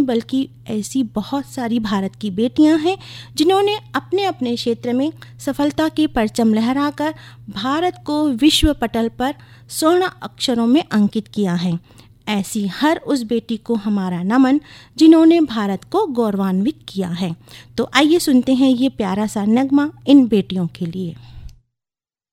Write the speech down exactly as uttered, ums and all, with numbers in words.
बल्कि ऐसी बहुत सारी भारत की बेटियां हैं जिन्होंने अपने अपने क्षेत्र में सफलता के परचम लहराकर भारत को विश्व पटल पर स्वर्ण अक्षरों में अंकित किया है। ऐसी हर उस बेटी को हमारा नमन जिन्होंने भारत को गौरवान्वित किया है। तो आइए सुनते हैं ये प्यारा सा नगमा इन बेटियों के लिए।